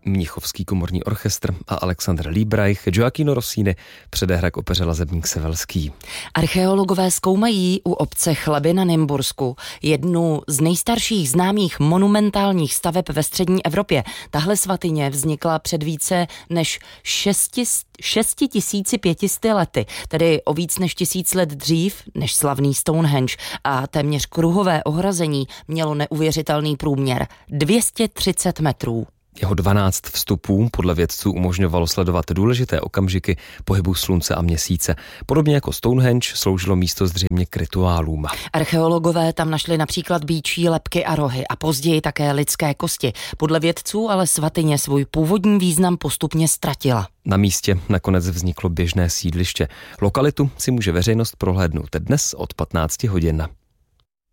Mnichovský komorní orchestr a Alexandr Líbrajch, Gioacchino Rossini, předehra k opeře Lazebník Sevelský. Archeologové zkoumají u obce Chleby na Nymbursku jednu z nejstarších známých monumentálních staveb ve střední Evropě. Tahle svatyně vznikla před více než 6500 lety, tedy o víc než 1000 let dřív než slavný Stonehenge, a téměř kruhové ohrazení mělo neuvěřitelný průměr 230 metrů. Jeho 12 vstupů podle vědců umožňovalo sledovat důležité okamžiky pohybu slunce a měsíce. Podobně jako Stonehenge sloužilo místo zřejmě k rituálům. Archeologové tam našli například býčí lebky a rohy a později také lidské kosti. Podle vědců ale svatyně svůj původní význam postupně ztratila. Na místě nakonec vzniklo běžné sídliště. Lokalitu si může veřejnost prohlédnout dnes od 15 hodin.